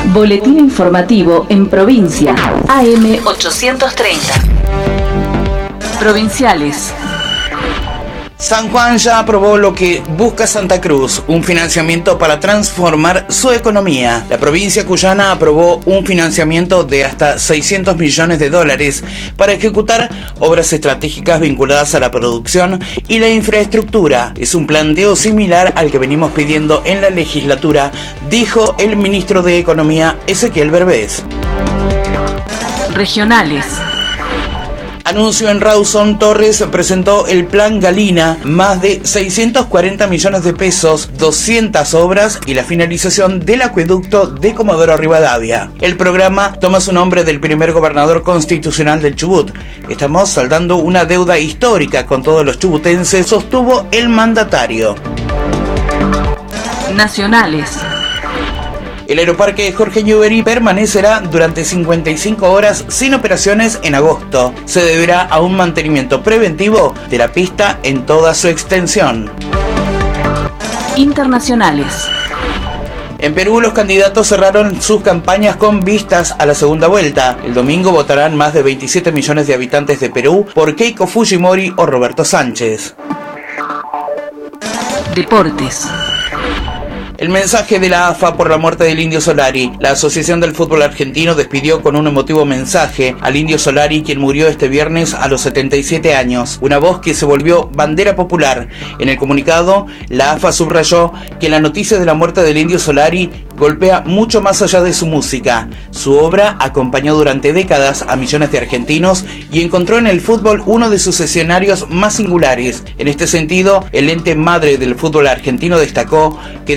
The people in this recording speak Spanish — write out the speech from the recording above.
Boletín informativo en provincia. AM 830. Provinciales. San Juan ya aprobó lo que busca Santa Cruz, un financiamiento para transformar su economía. La provincia cuyana aprobó un financiamiento de hasta $600 millones para ejecutar obras estratégicas vinculadas a la producción y la infraestructura. Es un planteo similar al que venimos pidiendo en la legislatura, dijo el ministro de Economía, Ezequiel Berbés. Regionales. Anuncio en Rawson, Torres presentó el Plan Galina, más de 640 millones de pesos, 200 obras y la finalización del acueducto de Comodoro Rivadavia. El programa toma su nombre del primer gobernador constitucional del Chubut. Estamos saldando una deuda histórica con todos los chubutenses, sostuvo el mandatario. Nacionales. El aeroparque Jorge Newbery permanecerá durante 55 horas sin operaciones en agosto. Se deberá a un mantenimiento preventivo de la pista en toda su extensión. Internacionales. En Perú, los candidatos cerraron sus campañas con vistas a la segunda vuelta. El domingo votarán más de 27 millones de habitantes de Perú por Keiko Fujimori o Roberto Sánchez. Deportes. El mensaje de la AFA por la muerte del Indio Solari. La Asociación del Fútbol Argentino despidió con un emotivo mensaje al Indio Solari, quien murió este viernes a los 77 años. Una voz que se volvió bandera popular. En el comunicado, la AFA subrayó que la noticia de la muerte del Indio Solari golpea mucho más allá de su música. Su obra acompañó durante décadas a millones de argentinos y encontró en el fútbol uno de sus escenarios más singulares. En este sentido, el ente madre del fútbol argentino destacó que